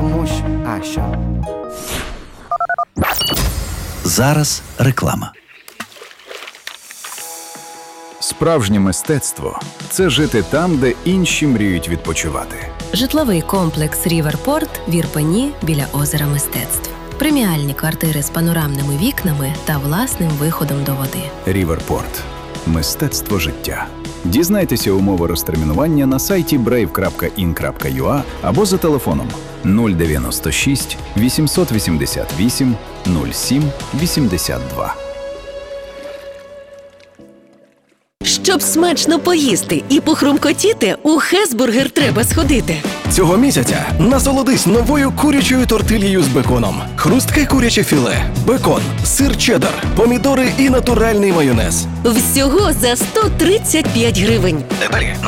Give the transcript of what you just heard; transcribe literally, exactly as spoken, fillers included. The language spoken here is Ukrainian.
тому що... А, що? Зараз реклама. Справжнє мистецтво – це жити там, де інші мріють відпочивати. Житловий комплекс «Ріверпорт» в Ірпені біля озера Мистецтв. Преміальні квартири з панорамними вікнами та власним виходом до води. «Ріверпорт» – мистецтво життя. Дізнайтеся умови розтермінування на сайті брейв крапка ін крапка ю а або за телефоном нуль дев'яносто шість вісімсот вісімдесят вісім нуль сім вісімдесят два. Щоб смачно поїсти і похрумкотіти, у Хесбургер треба сходити. Цього місяця насолодись новою курячою тортильєю з беконом. Хрустке куряче філе, бекон, сир чеддер, помідори і натуральний майонез. Всього за сто тридцять п'ять гривень.